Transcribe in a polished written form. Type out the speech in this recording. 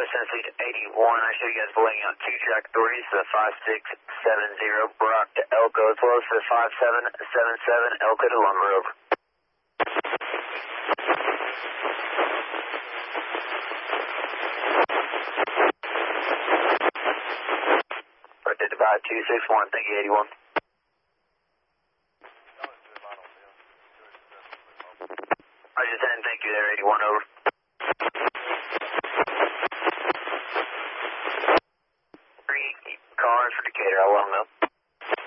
Western Fleet 81, I show you guys waiting on 2-track authorities for the 5670 Brock to Elko, as well as for the 5777 Elko to Lumber, over. Rotate to 5261, thank you, 81. I just said thank you there, 81, over.